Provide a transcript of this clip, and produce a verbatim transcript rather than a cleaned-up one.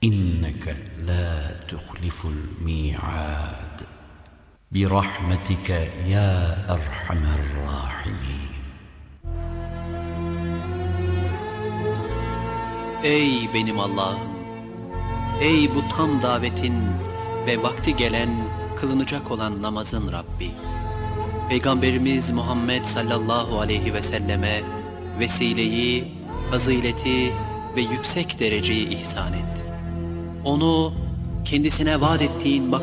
inneke la tuhliful mi'ad. Birahmetike ya erhamer rahimin. Ey benim Allah'ım! Ey bu tam davetin ve vakti gelen, kılınacak olan namazın Rabbi! Peygamberimiz Muhammed sallallahu aleyhi ve selleme vesileyi, fazileti ve yüksek dereceyi ihsan et. Onu kendisine vaat ettiğin makam